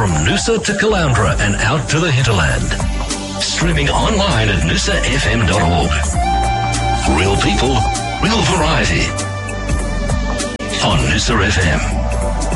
From Noosa to Caloundra and out to the hinterland. Streaming online at noosafm.org. Real people, real variety. On Noosa FM.